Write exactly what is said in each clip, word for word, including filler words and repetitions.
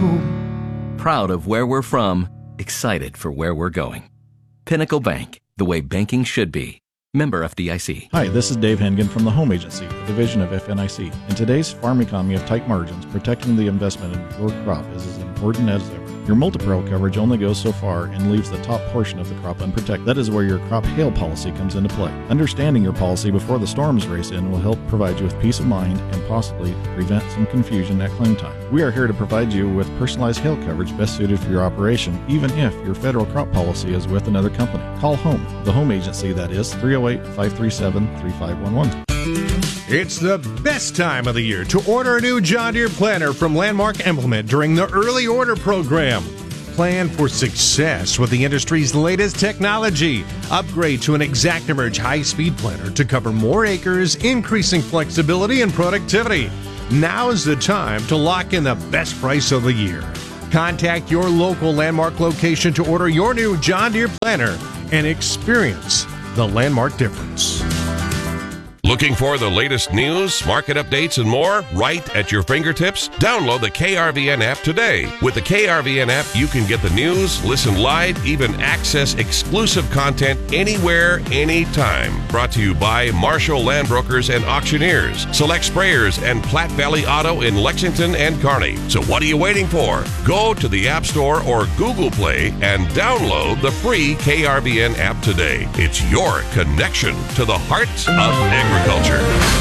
home. Proud of where we're from, excited for where we're going. Pinnacle Bank, the way banking should be. Member F D I C. Hi, this is Dave Hengen from the Home Agency, a division of F N I C. In today's farm economy of tight margins, protecting the investment in your crop is as important as ever. Your multi-peril coverage only goes so far and leaves the top portion of the crop unprotected. That is where your crop hail policy comes into play. Understanding your policy before the storms race in will help provide you with peace of mind and possibly prevent some confusion at claim time. We are here to provide you with personalized hail coverage best suited for your operation, even if your federal crop policy is with another company. Call HOME, the Home Agency, that is three oh eight, five three seven, three five one one. It's the best time of the year to order a new John Deere planter from Landmark Implement during the early order program. Plan for success with the industry's latest technology. Upgrade to an ExactEmerge high-speed planter to cover more acres, increasing flexibility and productivity. Now is the time to lock in the best price of the year. Contact your local Landmark location to order your new John Deere planter and experience the Landmark difference. Looking for the latest news, market updates, and more right at your fingertips? Download the K R V N app today. With the K R V N app, you can get the news, listen live, even access exclusive content anywhere, anytime. Brought to you by Marshall Land Brokers and Auctioneers, Select Sprayers, and Platte Valley Auto in Lexington and Kearney. So what are you waiting for? Go to the App Store or Google Play and download the free K R V N app today. It's your connection to the heart of agriculture. Agriculture.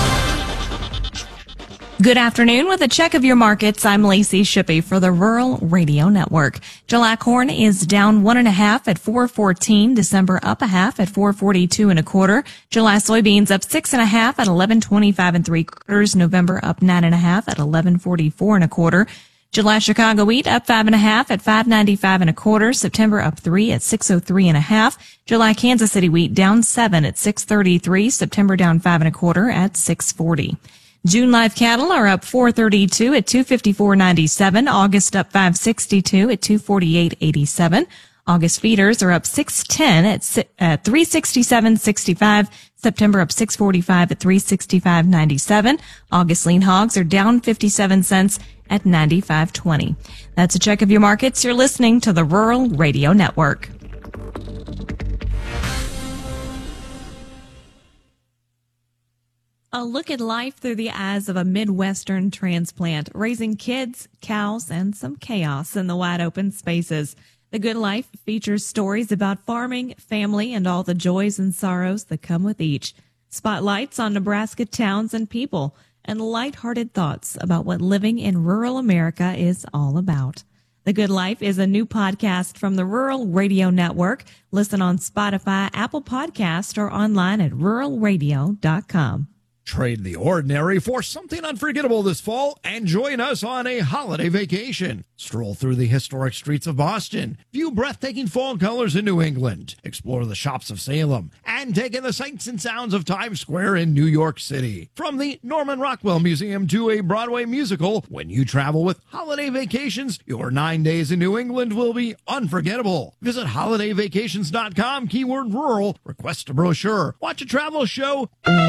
Good afternoon. With a check of your markets, I'm Lacey Shippey for the Rural Radio Network. July corn is down one and a half at four fourteen. December up a half at four forty-two and a quarter. July soybeans up six and a half at eleven twenty-five and three quarters. November up nine and a half at eleven forty-four and a quarter. July Chicago wheat up five and a half at five ninety-five and a quarter. September up three at six oh three and a half. July Kansas City wheat down seven at six thirty-three. September down five and a quarter at six forty. June live cattle are up four thirty-two at two fifty-four ninety-seven. August up five sixty-two at two forty-eight eighty-seven. August feeders are up six ten at, at three sixty-seven sixty-five. September up six forty-five at three sixty-five ninety-seven. August lean hogs are down fifty-seven cents at ninety-five twenty. That's a check of your markets. You're listening to the Rural Radio Network. A look at life through the eyes of a Midwestern transplant, raising kids, cows, and some chaos in the wide open spaces. The Good Life features stories about farming, family, and all the joys and sorrows that come with each. Spotlights on Nebraska towns and people, and lighthearted thoughts about what living in rural America is all about. The Good Life is a new podcast from the Rural Radio Network. Listen on Spotify, Apple Podcast, or online at rural radio dot com. Trade the ordinary for something unforgettable this fall and join us on a holiday vacation. Stroll through the historic streets of Boston, view breathtaking fall colors in New England, explore the shops of Salem, and take in the sights and sounds of Times Square in New York City. From the Norman Rockwell Museum to a Broadway musical, when you travel with Holiday Vacations, your nine days in New England will be unforgettable. Visit holiday vacations dot com, keyword rural, request a brochure, watch a travel show.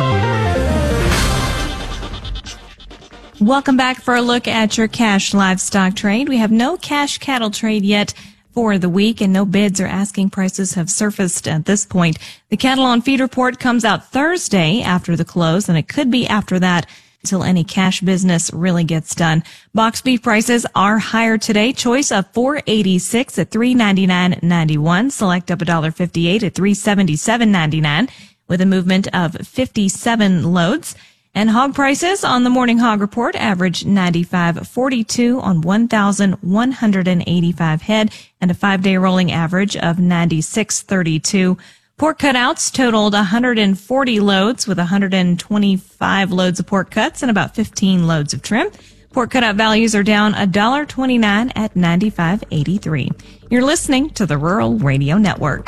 Welcome back for a look at your cash livestock trade. We have no cash cattle trade yet for the week, and no bids or asking prices have surfaced at this point. The Cattle on Feed report comes out Thursday after the close, and it could be after that until any cash business really gets done. Box beef prices are higher today. Choice up four eighty-six at three ninety-nine ninety-one. Select up one dollar fifty-eight at three seventy-seven ninety-nine with a movement of fifty-seven loads. And hog prices on the Morning Hog Report average ninety-five forty-two on one thousand one hundred eighty-five head and a five-day rolling average of ninety-six thirty-two. Pork cutouts totaled one hundred forty loads with one hundred twenty-five loads of pork cuts and about fifteen loads of trim. Pork cutout values are down one dollar twenty-nine at ninety-five eighty-three. You're listening to the Rural Radio Network.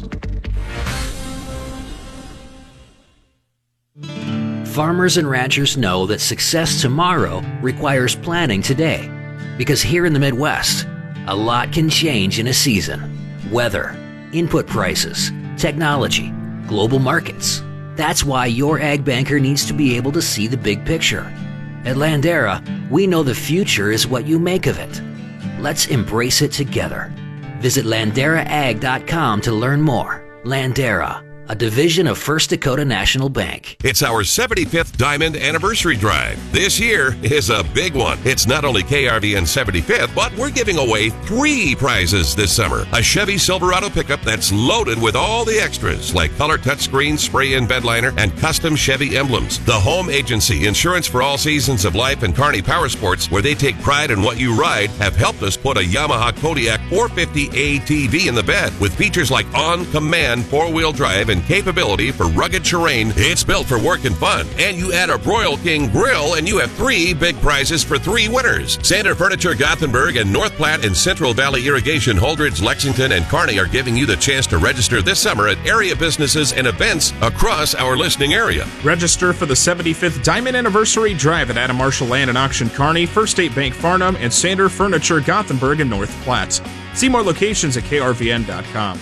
Farmers and ranchers know that success tomorrow requires planning today. Because here in the Midwest, a lot can change in a season. Weather, input prices, technology, global markets. That's why your ag banker needs to be able to see the big picture. At Landera, we know the future is what you make of it. Let's embrace it together. Visit Landera Ag dot com to learn more. Landera, a division of First Dakota National Bank. It's our seventy-fifth Diamond Anniversary Drive. This year is a big one. It's not only K R V N seventy-fifth, but we're giving away three prizes this summer. A Chevy Silverado pickup that's loaded with all the extras, like color touchscreen, spray-in bed liner, and custom Chevy emblems. The Home Agency, insurance for all seasons of life, and Kearney Power Sports, where they take pride in what you ride, have helped us put a Yamaha Kodiak four fifty A T V in the bed with features like on-command four-wheel drive and capability for rugged terrain. It's built for work and fun. And you add a Broil King grill and you have three big prizes for three winners. Sander Furniture Gothenburg and North Platte and Central Valley Irrigation, Holdridge, Lexington, and Kearney are giving you the chance to register this summer at area businesses and events across our listening area. Register for the seventy-fifth Diamond Anniversary Drive at Adam Marshall Land and Auction Kearney, First State Bank Farnham, and Sander Furniture Gothenburg and North Platte. See more locations at K R V N dot com.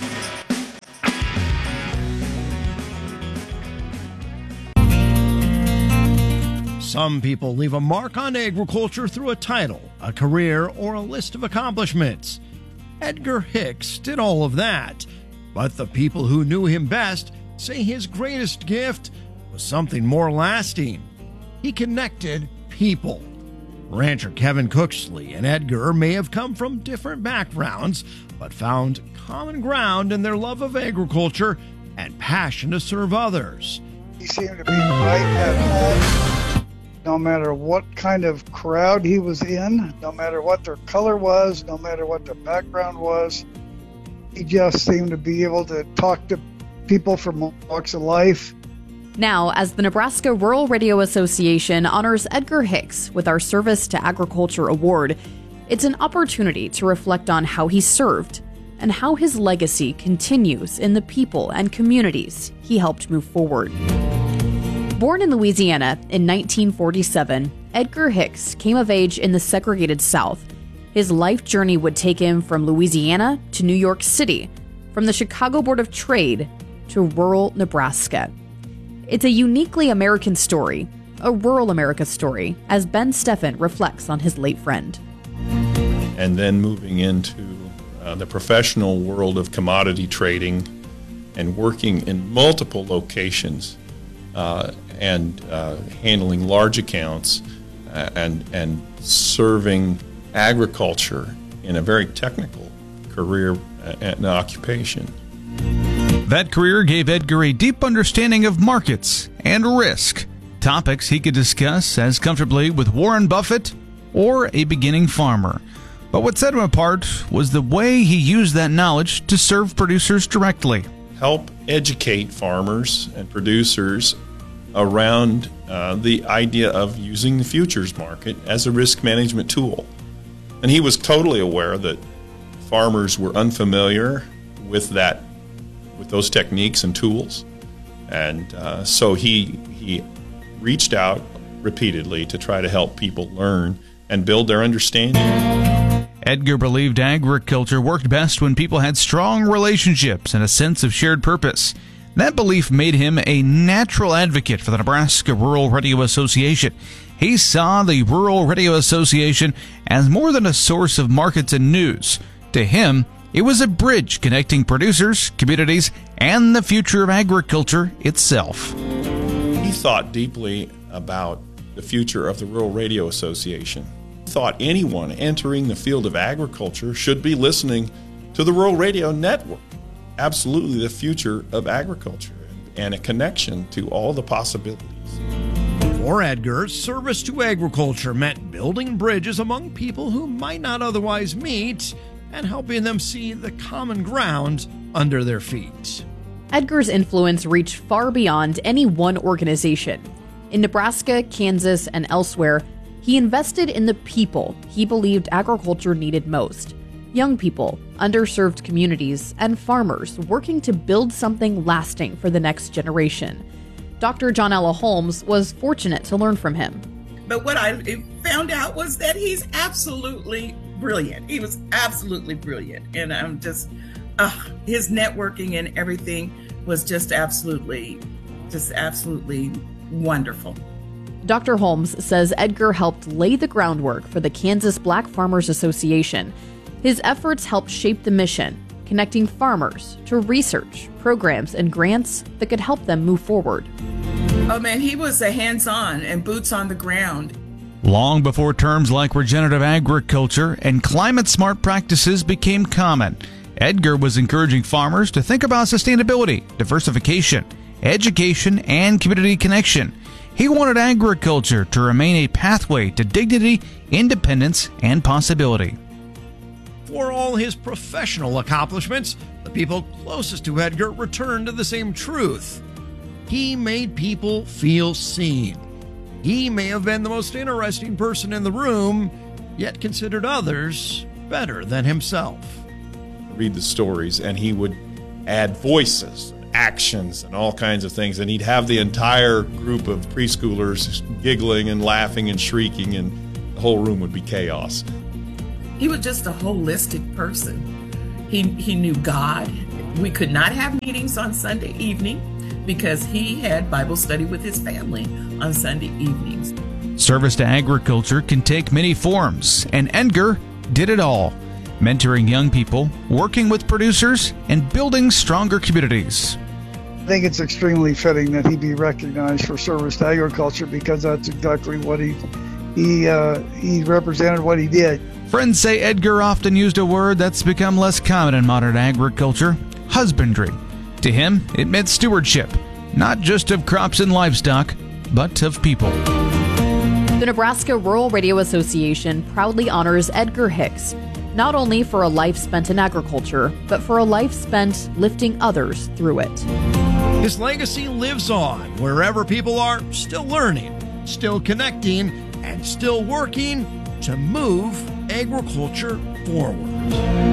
Some people leave a mark on agriculture through a title, a career, or a list of accomplishments. Edgar Hicks did all of that, but the people who knew him best say his greatest gift was something more lasting. He connected people. Rancher Kevin Cooksley and Edgar may have come from different backgrounds, but found common ground in their love of agriculture and passion to serve others. He seemed to be right at home. No matter what kind of crowd he was in, no matter what their color was, no matter what their background was, he just seemed to be able to talk to people from all walks of life. Now, as the Nebraska Rural Radio Association honors Edgar Hicks with our Service to Agriculture Award, it's an opportunity to reflect on how he served and how his legacy continues in the people and communities he helped move forward. Born in Louisiana in nineteen forty-seven, Edgar Hicks came of age in the segregated South. His life journey would take him from Louisiana to New York City, from the Chicago Board of Trade to rural Nebraska. It's a uniquely American story, a rural America story, as Ben Steffen reflects on his late friend. And then moving into uh, the professional world of commodity trading and working in multiple locations uh, and uh, handling large accounts uh, and and serving agriculture in a very technical career and occupation. That career gave Edgar a deep understanding of markets and risk, topics he could discuss as comfortably with Warren Buffett or a beginning farmer. But what set him apart was the way he used that knowledge to serve producers directly. Help educate farmers and producers around uh, the idea of using the futures market as a risk management tool. And he was totally aware that farmers were unfamiliar with that, with those techniques and tools. And uh, so he he reached out repeatedly to try to help people learn and build their understanding. Edgar believed agriculture worked best when people had strong relationships and a sense of shared purpose. That belief made him a natural advocate for the Nebraska Rural Radio Association. He saw the Rural Radio Association as more than a source of markets and news. To him, it was a bridge connecting producers, communities, and the future of agriculture itself. He thought deeply about the future of the Rural Radio Association. He thought anyone entering the field of agriculture should be listening to the Rural Radio Network. Absolutely the future of agriculture and a connection to all the possibilities. For Edgar, service to agriculture meant building bridges among people who might not otherwise meet and helping them see the common ground under their feet. Edgar's influence reached far beyond any one organization. In Nebraska, Kansas, and elsewhere, he invested in the people he believed agriculture needed most. Young people, underserved communities, and farmers working to build something lasting for the next generation. Doctor Johnella Holmes was fortunate to learn from him. But what I found out was that he's absolutely brilliant. He was absolutely brilliant. And I'm just, uh, his networking and everything was just absolutely, just absolutely wonderful. Doctor Holmes says Edgar helped lay the groundwork for the Kansas Black Farmers Association. His efforts helped shape the mission, connecting farmers to research, programs, and grants that could help them move forward. Oh man, he was a hands-on and boots on the ground. Long before terms like regenerative agriculture and climate-smart practices became common, Edgar was encouraging farmers to think about sustainability, diversification, education, and community connection. He wanted agriculture to remain a pathway to dignity, independence, and possibility. For all his professional accomplishments, the people closest to Edgar returned to the same truth. He made people feel seen. He may have been the most interesting person in the room, yet considered others better than himself. Read the stories, and he would add voices, actions, and all kinds of things, and he'd have the entire group of preschoolers giggling and laughing and shrieking, and the whole room would be chaos. He was just a holistic person. He he knew God. We could not have meetings on Sunday evening because he had Bible study with his family on Sunday evenings. Service to agriculture can take many forms, and Edgar did it all. Mentoring young people, working with producers, and building stronger communities. I think it's extremely fitting that he be recognized for service to agriculture because that's exactly what he he uh, he represented what he did. Friends say Edgar often used a word that's become less common in modern agriculture: husbandry. To him, it meant stewardship, not just of crops and livestock, but of people. The Nebraska Rural Radio Association proudly honors Edgar Hicks, not only for a life spent in agriculture, but for a life spent lifting others through it. His legacy lives on wherever people are still learning, still connecting, and still working to move agriculture forward.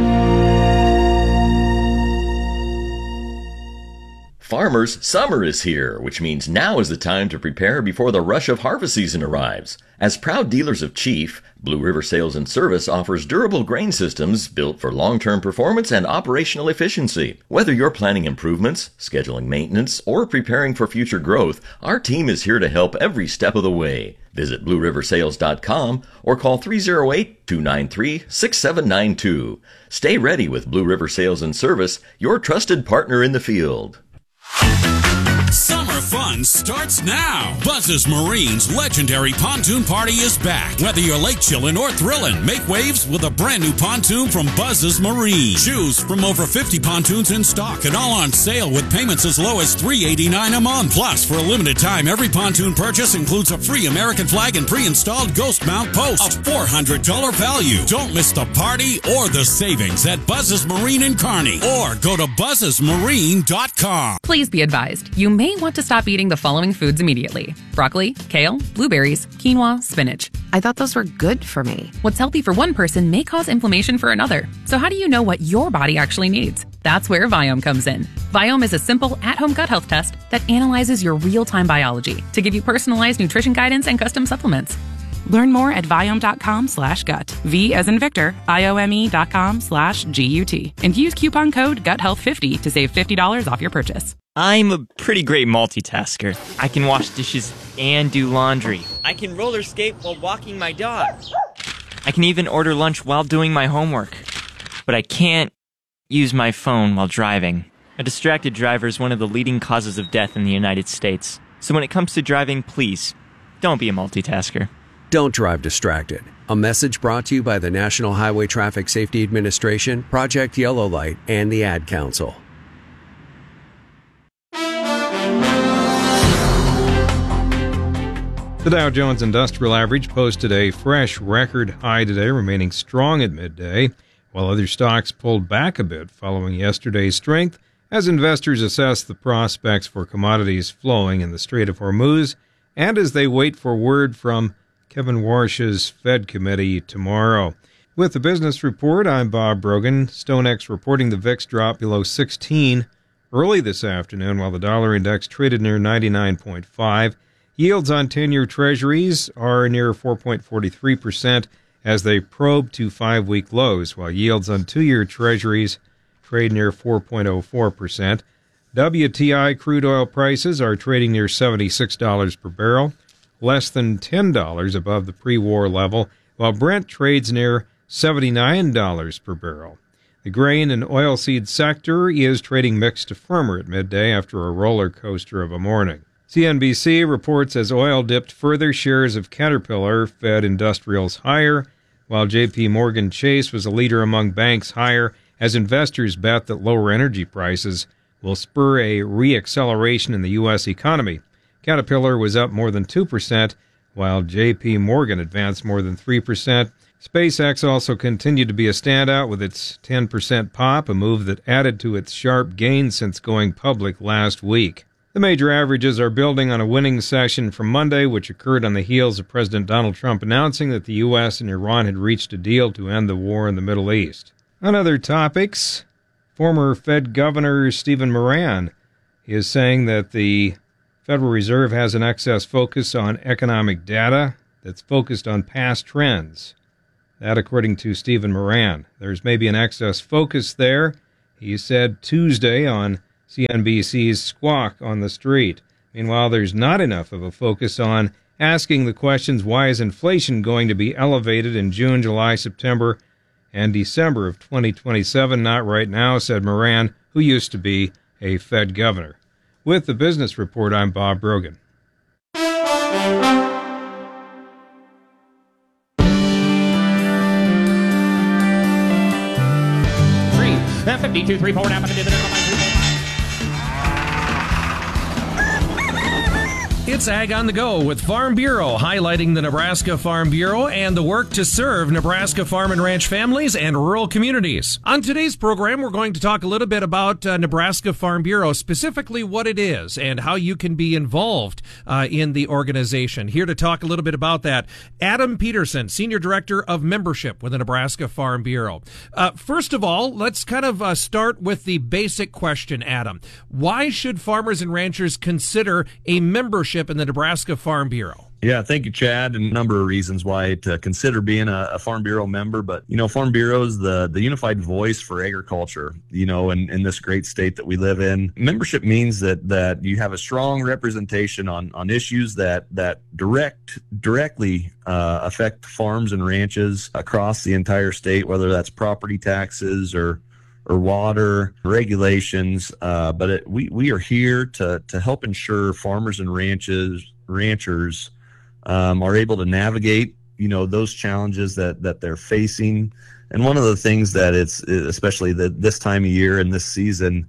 Farmers, summer is here, which means now is the time to prepare before the rush of harvest season arrives. As proud dealers of Chief, Blue River Sales and Service offers durable grain systems built for long-term performance and operational efficiency. Whether you're planning improvements, scheduling maintenance, or preparing for future growth, our team is here to help every step of the way. Visit blue river sales dot com or call three oh eight, two nine three, six seven nine two. Stay ready with Blue River Sales and Service, your trusted partner in the field. Summer fun starts now. Buzz's Marine's legendary pontoon party is back. Whether you're lake chillin' or thrillin', make waves with a brand new pontoon from Buzz's Marine. Choose from over fifty pontoons in stock and all on sale with payments as low as three dollars and eighty-nine cents a month. Plus, for a limited time, every pontoon purchase includes a free American flag and pre-installed ghost mount post. A four hundred dollars value. Don't miss the party or the savings at Buzz's Marine in Kearney, or go to buzzes marine dot com. Please be advised, you may want to stop eating the following foods immediately: broccoli, kale, blueberries, quinoa, spinach. I thought those were good for me. What's healthy for one person may cause inflammation for another. So how do you know what your body actually needs? That's where Viome comes in. Viome is a simple at-home gut health test that analyzes your real-time biology to give you personalized nutrition guidance and custom supplements. Learn more at viome.com slash gut. V as in Victor, I-O-M-E dot com slash G-U-T. And use coupon code gut health fifty to save fifty dollars off your purchase. I'm a pretty great multitasker. I can wash dishes and do laundry. I can roller skate while walking my dog. I can even order lunch while doing my homework. But I can't use my phone while driving. A distracted driver is one of the leading causes of death in the United States. So when it comes to driving, please, don't be a multitasker. Don't drive distracted. A message brought to you by the National Highway Traffic Safety Administration, Project Yellow Light, and the Ad Council. The Dow Jones Industrial Average posted a fresh record high today, remaining strong at midday, while other stocks pulled back a bit following yesterday's strength as investors assess the prospects for commodities flowing in the Strait of Hormuz and as they wait for word from Kevin Warsh's Fed committee tomorrow. With the business report, I'm Bob Brogan. StoneX reporting the V I X dropped below sixteen early this afternoon, while the dollar index traded near ninety-nine point five. Yields on ten-year treasuries are near four point four three percent as they probe to five-week lows, while yields on two-year treasuries trade near four point oh four percent. W T I crude oil prices are trading near seventy-six dollars per barrel, less than ten dollars above the pre-war level, while Brent trades near seventy-nine dollars per barrel. The grain and oilseed sector is trading mixed to firmer at midday after a roller coaster of a morning. C N B C reports as oil dipped further, shares of Caterpillar fed industrials higher, while J P Morgan Chase was a leader among banks higher as investors bet that lower energy prices will spur a re-acceleration in the U S economy. Caterpillar was up more than two percent, while J P Morgan advanced more than three percent. SpaceX also continued to be a standout with its ten percent pop, a move that added to its sharp gains since going public last week. The major averages are building on a winning session from Monday, which occurred on the heels of President Donald Trump announcing that the U S and Iran had reached a deal to end the war in the Middle East. On other topics, former Fed Governor Stephen Moran is saying that the Federal Reserve has an excess focus on economic data that's focused on past trends. That, according to Stephen Moran. There's maybe an excess focus there, he said Tuesday on C N B C's Squawk on the Street. Meanwhile, there's not enough of a focus on asking the questions, why is inflation going to be elevated in June, July, September, and December of twenty twenty-seven? Not right now, said Moran, who used to be a Fed governor. With the Business Report, I'm Bob Brogan. fifty-two, three, four, down, It's Ag on the Go with Farm Bureau, highlighting the Nebraska Farm Bureau and the work to serve Nebraska farm and ranch families and rural communities. On today's program, we're going to talk a little bit about uh, Nebraska Farm Bureau, specifically what it is and how you can be involved uh, in the organization. Here to talk a little bit about that, Adam Peterson, Senior Director of Membership with the Nebraska Farm Bureau. Uh, first of all, let's kind of uh, start with the basic question, Adam. Why should farmers and ranchers consider a membership in the Nebraska Farm Bureau? Yeah, thank you, Chad. And a number of reasons why to consider being a, a Farm Bureau member. But, you know, Farm Bureau is the, the unified voice for agriculture, you know, in, in this great state that we live in. Membership means that that you have a strong representation on, on issues that, that direct directly uh, affect farms and ranches across the entire state, whether that's property taxes or or water regulations, uh, but it, we we are here to to help ensure farmers and ranches ranchers um, are able to navigate, you know, those challenges that that they're facing. And one of the things that it's especially the, this time of year and this season,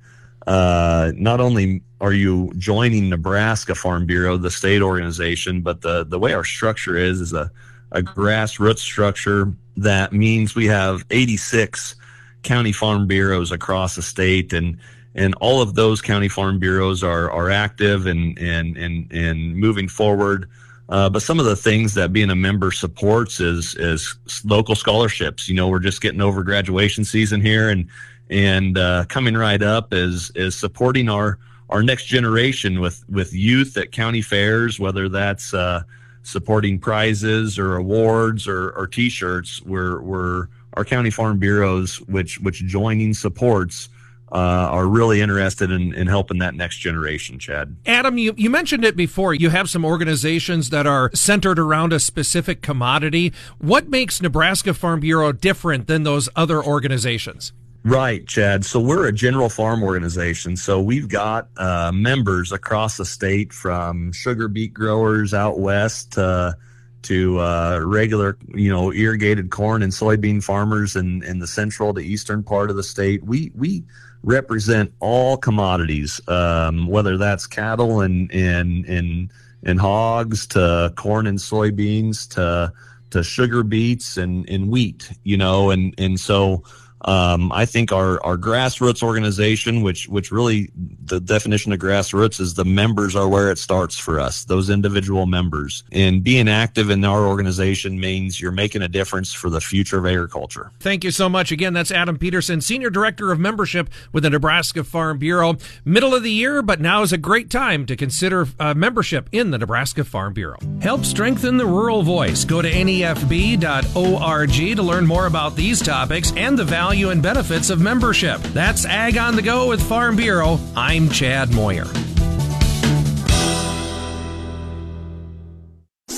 uh, not only are you joining Nebraska Farm Bureau, the state organization, but the the way our structure is is a a grassroots structure. That means we have eighty-six county farm bureaus across the state, and and all of those county farm bureaus are are active and and and, and moving forward. Uh, but some of the things that being a member supports is is local scholarships. You know, we're just getting over graduation season here, and and uh, coming right up is is supporting our our next generation with with youth at county fairs, whether that's uh, supporting prizes or awards or, or T-shirts. We're we're Our county farm bureaus, which which joining supports, uh, are really interested in, in helping that next generation, Chad. Adam, you, you mentioned it before. You have some organizations that are centered around a specific commodity. What makes Nebraska Farm Bureau different than those other organizations? Right, Chad. So we're a general farm organization. So we've got uh, members across the state, from sugar beet growers out west to to uh, regular, you know, irrigated corn and soybean farmers in, in the central to eastern part of the state. We we represent all commodities, um, whether that's cattle and and and and hogs, to corn and soybeans, to to sugar beets and, and wheat, you know, and and so. Um, I think our, our grassroots organization, which which really the definition of grassroots is the members are where it starts for us, those individual members. And being active in our organization means you're making a difference for the future of agriculture. Thank you so much. Again, that's Adam Peterson, Senior Director of Membership with the Nebraska Farm Bureau. Middle of the year, but now is a great time to consider uh, membership in the Nebraska Farm Bureau. Help strengthen the rural voice. Go to N E F B dot org to learn more about these topics and the value and benefits of membership. That's Ag on the Go with Farm Bureau. I'm Chad Moyer.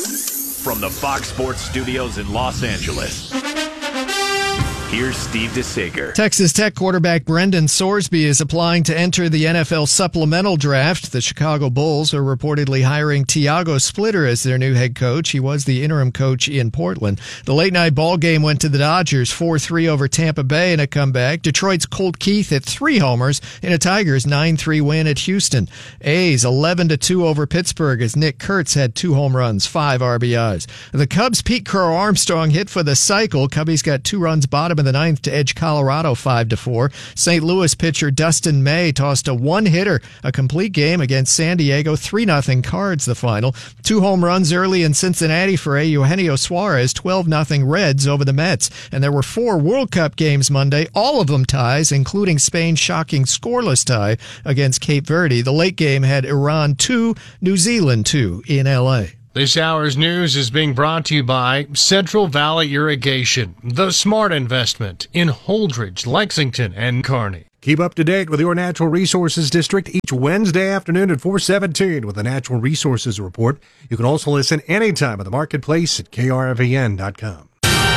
From the Fox Sports Studios in Los Angeles, here's Steve DeSager. Texas Tech quarterback Brendan Sorsby is applying to enter the N F L supplemental draft. The Chicago Bulls are reportedly hiring Tiago Splitter as their new head coach. He was the interim coach in Portland. The late-night ball game went to the Dodgers, four three over Tampa Bay in a comeback. Detroit's Colt Keith hit three homers in a Tigers nine three win at Houston. A's eleven to two over Pittsburgh as Nick Kurtz had two home runs, five R B Is. The Cubs' Pete Crow Armstrong hit for the cycle. Cubbies got two runs bottom of the ninth to edge Colorado five to four. Saint Louis pitcher Dustin May tossed a one-hitter, a complete game against San Diego, three nothing Cards the final. Two home runs early in Cincinnati for Eugenio Suarez, twelve nothing Reds over the Mets. And there were four World Cup games Monday, all of them ties, including Spain's shocking scoreless tie against Cape Verde. The late game had Iran two, New Zealand two in L A. This hour's news is being brought to you by Central Valley Irrigation, the smart investment in Holdridge, Lexington, and Kearney. Keep up to date with your Natural Resources District each Wednesday afternoon at four seventeen with the Natural Resources Report. You can also listen anytime at the marketplace at K R V N dot com.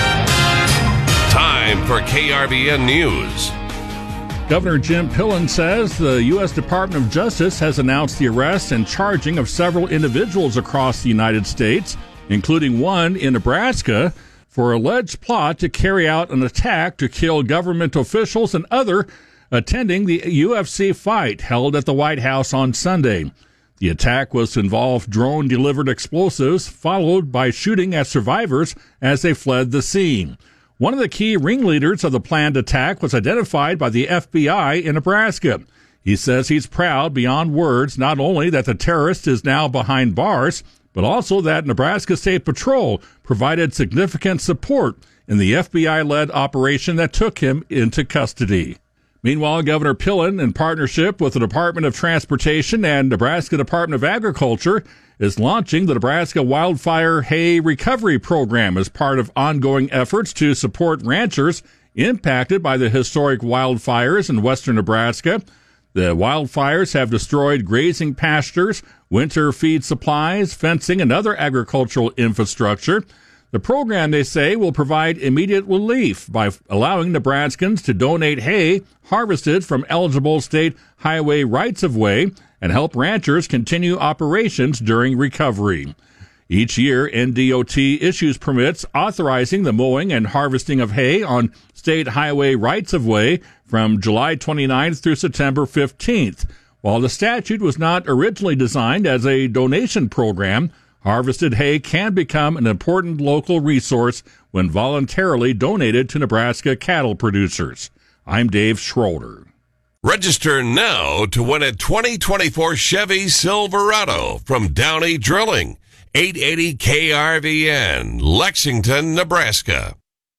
Time for K R V N News. Governor Jim Pillen says the U S Department of Justice has announced the arrest and charging of several individuals across the United States, including one in Nebraska, for alleged plot to carry out an attack to kill government officials and other attending the U F C fight held at the White House on Sunday. The attack was to involve drone-delivered explosives, followed by shooting at survivors as they fled the scene. One of the key ringleaders of the planned attack was identified by the F B I in Nebraska. He says he's proud beyond words not only that the terrorist is now behind bars, but also that Nebraska State Patrol provided significant support in the F B I-led operation that took him into custody. Meanwhile, Governor Pillen, in partnership with the Department of Transportation and Nebraska Department of Agriculture, is launching the Nebraska Wildfire Hay Recovery Program as part of ongoing efforts to support ranchers impacted by the historic wildfires in western Nebraska. The wildfires have destroyed grazing pastures, winter feed supplies, fencing, and other agricultural infrastructure. The program, they say, will provide immediate relief by allowing Nebraskans to donate hay harvested from eligible state highway rights-of-way and help ranchers continue operations during recovery. Each year, N D O T issues permits authorizing the mowing and harvesting of hay on state highway rights-of-way from July twenty-ninth through September fifteenth. While the statute was not originally designed as a donation program, harvested hay can become an important local resource when voluntarily donated to Nebraska cattle producers. I'm Dave Schroeder. Register now to win a twenty twenty-four Chevy Silverado from Downey Drilling. eight eighty K R V N, Lexington, Nebraska.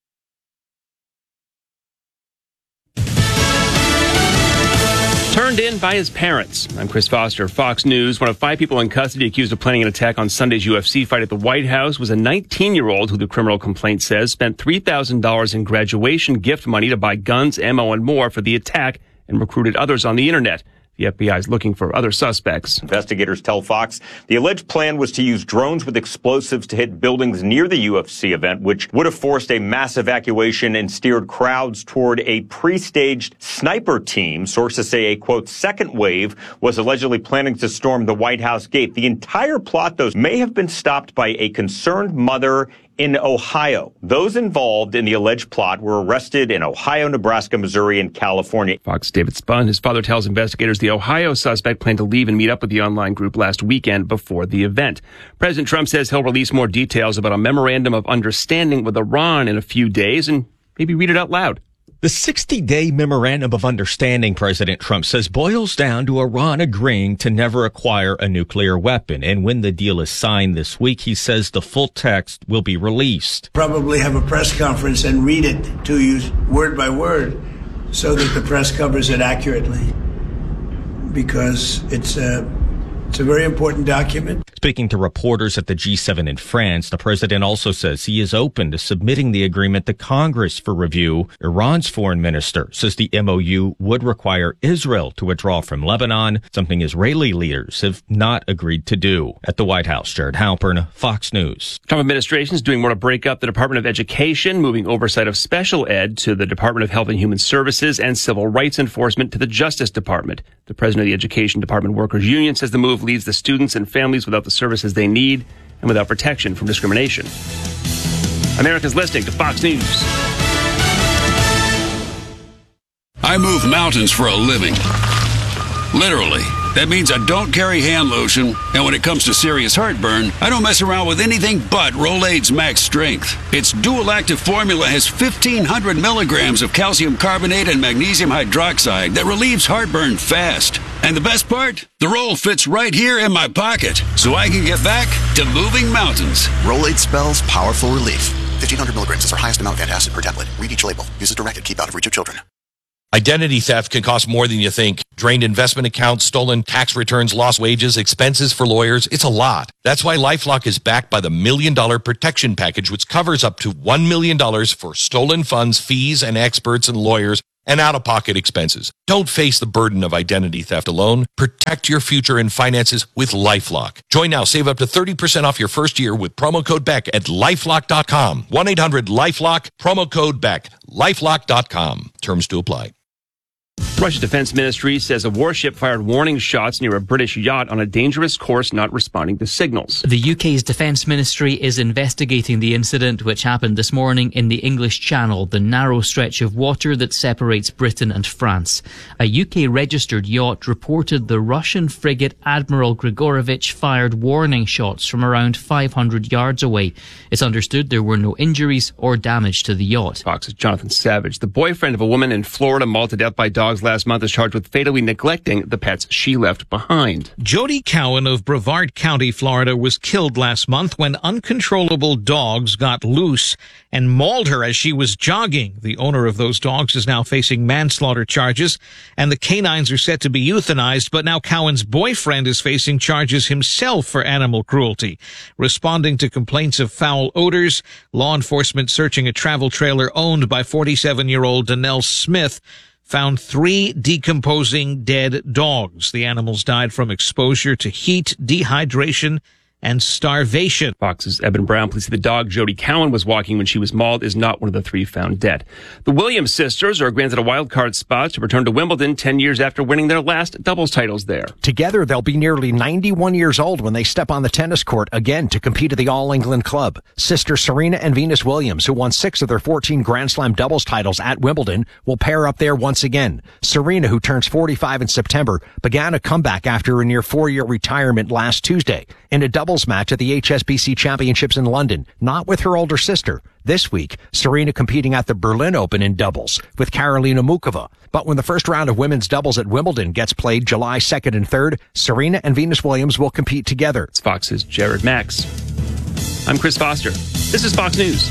Turned in by his parents. I'm Chris Foster, Fox News. One of five people in custody accused of planning an attack on Sunday's U F C fight at the White House was a nineteen-year-old who the criminal complaint says spent three thousand dollars in graduation gift money to buy guns, ammo, and more for the attack and recruited others on the internet. The F B I is looking for other suspects. Investigators tell Fox the alleged plan was to use drones with explosives to hit buildings near the U F C event, which would have forced a mass evacuation and steered crowds toward a pre-staged sniper team. Sources say a, quote, second wave was allegedly planning to storm the White House gate. The entire plot, though, may have been stopped by a concerned mother in Ohio. Those involved in the alleged plot were arrested in Ohio, Nebraska, Missouri, and California. Fox David Spun. His father tells investigators the Ohio suspect planned to leave and meet up with the online group last weekend before the event. President Trump says he'll release more details about a memorandum of understanding with Iran in a few days and maybe read it out loud. The sixty-day memorandum of understanding, President Trump says, boils down to Iran agreeing to never acquire a nuclear weapon. And when the deal is signed this week, he says the full text will be released. Probably have a press conference and read it to you word by word so that the press covers it accurately, because it's a It's a very important document. Speaking to reporters at the G seven in France, the president also says he is open to submitting the agreement to Congress for review. Iran's foreign minister says the M O U would require Israel to withdraw from Lebanon, something Israeli leaders have not agreed to do. At the White House, Jared Halpern, Fox News. Trump administration is doing more to break up the Department of Education, moving oversight of special ed to the Department of Health and Human Services and civil rights enforcement to the Justice Department. The president of the Education Department Workers Union says the move leaves the students and families without the services they need and without protection from discrimination. America's listening to Fox News. I move mountains for a living. Literally. That means I don't carry hand lotion, and when it comes to serious heartburn, I don't mess around with anything but Rolaids Max Strength. Its dual-active formula has fifteen hundred milligrams of calcium carbonate and magnesium hydroxide that relieves heartburn fast. And the best part? The roll fits right here in my pocket, so I can get back to moving mountains. Rolaids spells powerful relief. fifteen hundred milligrams is our highest amount of antacid per tablet. Read each label. Use as directed. Keep out of reach of children. Identity theft can cost more than you think. Drained investment accounts, stolen tax returns, lost wages, expenses for lawyers. It's a lot. That's why LifeLock is backed by the Million Dollar Protection Package, which covers up to one million dollars for stolen funds, fees, and experts and lawyers, and out-of-pocket expenses. Don't face the burden of identity theft alone. Protect your future and finances with LifeLock. Join now. Save up to thirty percent off your first year with promo code Beck at lifelock dot com. one eight hundred lifelock, promo code Beck. lifelock dot com. Terms to apply. Russia's defense ministry says a warship fired warning shots near a British yacht on a dangerous course not responding to signals. The U K's defense ministry is investigating the incident, which happened this morning in the English Channel, the narrow stretch of water that separates Britain and France. A U K-registered yacht reported the Russian frigate Admiral Grigorovich fired warning shots from around five hundred yards away. It's understood there were no injuries or damage to the yacht. Fox's Jonathan Savage, the boyfriend of a woman in Florida mauled to death by dogs last month, is charged with fatally neglecting the pets she left behind. Jody Cowan of Brevard County, Florida, was killed last month when uncontrollable dogs got loose and mauled her as she was jogging. The owner of those dogs is now facing manslaughter charges, and the canines are set to be euthanized, but now Cowan's boyfriend is facing charges himself for animal cruelty. Responding to complaints of foul odors, law enforcement searching a travel trailer owned by forty-seven-year-old Danelle Smith found three decomposing dead dogs. The animals died from exposure to heat, dehydration, and starvation. Fox's Eben Brown, police say the dog Jody Cowan was walking when she was mauled is not one of the three found dead. The Williams sisters are granted a wild card spot to return to Wimbledon ten years after winning their last doubles titles there. Together, they'll be nearly ninety-one years old when they step on the tennis court again to compete at the All England Club. Sister Serena and Venus Williams, who won six of their fourteen Grand Slam doubles titles at Wimbledon, will pair up there once again. Serena, who turns forty-five in September, began a comeback after a near four-year retirement last Tuesday in a doubles match at the H S B C Championships in London, not with her older sister. This week, Serena competing at the Berlin Open in doubles with Karolina Mukova. But when the first round of women's doubles at Wimbledon gets played July second and third, Serena and Venus Williams will compete together. It's Fox's Jared Max. I'm Chris Foster. This is Fox News.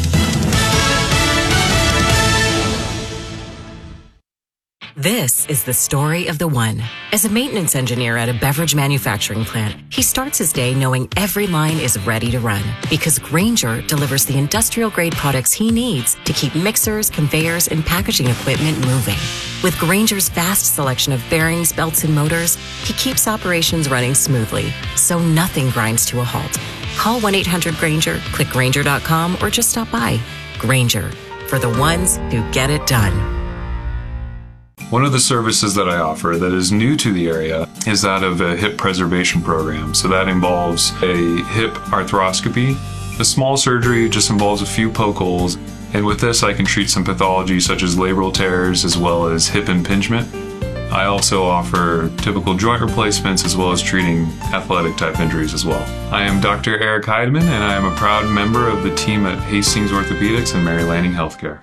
This is the story of the one. As a maintenance engineer at a beverage manufacturing plant, he starts his day knowing every line is ready to run because Grainger delivers the industrial-grade products he needs to keep mixers, conveyors, and packaging equipment moving. With Grainger's vast selection of bearings, belts, and motors, he keeps operations running smoothly, so nothing grinds to a halt. Call one eight hundred Grainger, click Grainger dot com, or just stop by. Grainger, for the ones who get it done. One of the services that I offer that is new to the area is that of a hip preservation program. So that involves a hip arthroscopy. The small surgery just involves a few poke holes. And with this, I can treat some pathology such as labral tears as well as hip impingement. I also offer typical joint replacements as well as treating athletic type injuries as well. I am Doctor Eric Heidemann, and I am a proud member of the team at Hastings Orthopedics and Mary Lanning Healthcare.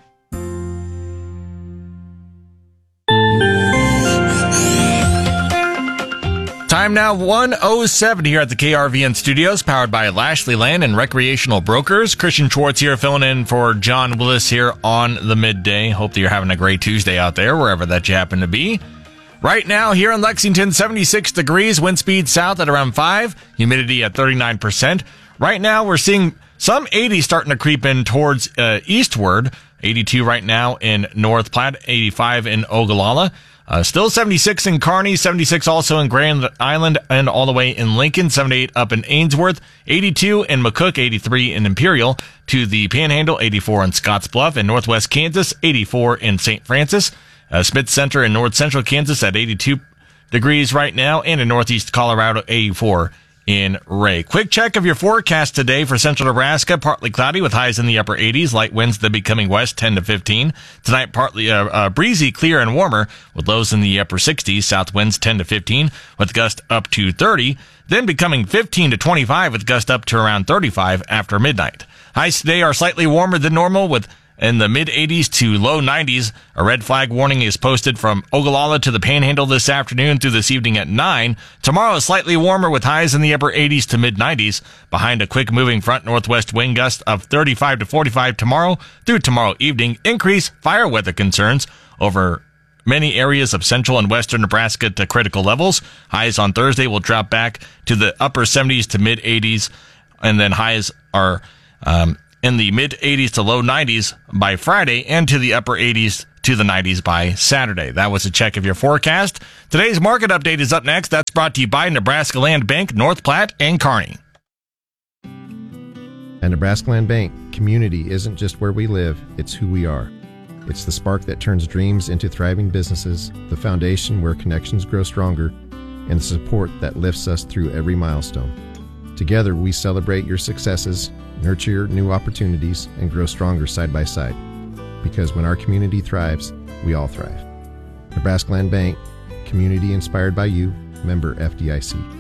Time now, one oh seven here at the K R V N studios, powered by Lashley Land and Recreational Brokers. Christian Schwartz here, filling in for John Willis here on the midday. Hope that you're having a great Tuesday out there, wherever that you happen to be. Right now, here in Lexington, seventy-six degrees, wind speed south at around five, humidity at thirty-nine percent. Right now, we're seeing some eighties starting to creep in towards uh, eastward. eighty-two right now in North Platte, eighty-five in Ogallala. Uh, still seventy-six in Kearney, seventy-six also in Grand Island and all the way in Lincoln, seventy-eight up in Ainsworth, eighty-two in McCook, eighty-three in Imperial, to the Panhandle, eighty-four in Scottsbluff, and Northwest Kansas, eighty-four in Saint Francis. Uh, Smith Center in North Central Kansas at eighty-two degrees right now, and in Northeast Colorado, eighty-four in Ray. Quick check of your forecast today for central Nebraska. Partly cloudy with highs in the upper eighties. Light winds that becoming west ten to fifteen. Tonight, partly uh, uh, breezy, clear, and warmer with lows in the upper sixties. South winds ten to fifteen with gust up to thirty. Then becoming fifteen to twenty-five with gust up to around thirty-five after midnight. Highs today are slightly warmer than normal with in the mid-eighties to low nineties. A red flag warning is posted from Ogallala to the Panhandle this afternoon through this evening at nine. Tomorrow is slightly warmer with highs in the upper eighties to mid-nineties. Behind a quick-moving front northwest wind gust of thirty-five to forty-five tomorrow through tomorrow evening. Increase fire weather concerns over many areas of central and western Nebraska to critical levels. Highs on Thursday will drop back to the upper seventies to mid-eighties. And then highs are um in the mid-eighties to low nineties by Friday and to the upper eighties to the nineties by Saturday. That was a check of your forecast. Today's market update is up next. That's brought to you by Nebraska Land Bank, North Platte, and Kearney. At Nebraska Land Bank, community isn't just where we live, it's who we are. It's the spark that turns dreams into thriving businesses, the foundation where connections grow stronger, and the support that lifts us through every milestone. Together, we celebrate your successes, nurture new opportunities, and grow stronger side by side. Because when our community thrives, we all thrive. Nebraska Land Bank, community inspired by you, member F D I C.